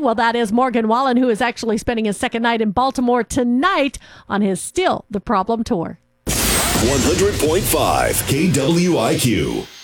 Well, that is Morgan Wallen, who is actually spending his second night in Baltimore tonight on his Still the Problem tour. 100.5 KWIQ.